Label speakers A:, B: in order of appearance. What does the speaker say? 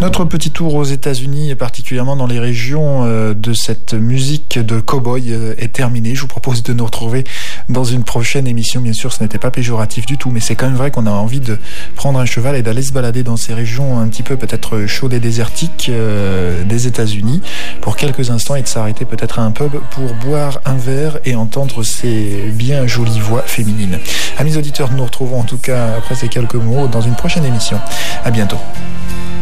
A: Notre petit tour aux États-Unis, et particulièrement dans les régions de cette musique de cow-boy, est terminé. Je vous propose de nous retrouver dans une prochaine émission. Bien sûr, ce n'était pas péjoratif du tout, mais c'est quand même vrai qu'on a envie de prendre un cheval et d'aller se balader dans ces régions un petit peu peut-être chaudes et désertiques des États-Unis pour quelques instants et de s'arrêter peut-être à un pub pour boire un verre et entendre ces bien jolies voix féminines. Amis auditeurs, nous nous retrouvons en tout cas après ces quelques mots dans une prochaine émission. À bientôt.